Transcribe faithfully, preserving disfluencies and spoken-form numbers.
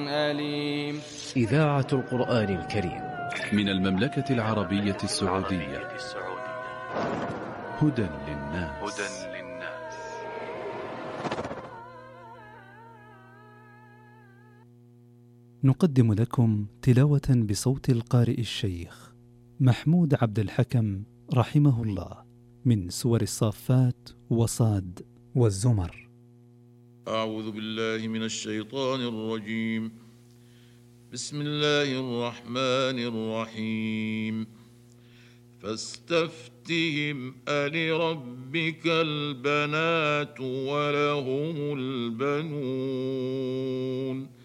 أليم. إذاعة القرآن الكريم من المملكة العربية السعودية. هدى للناس. نقدم لكم تلاوة بصوت القارئ الشيخ محمود عبد الحكم رحمه الله من سور الصافات وصاد والزمر. أعوذ بالله من الشيطان الرجيم. بسم الله الرحمن الرحيم. فاستفتهم ألربك البنات ولهم البنون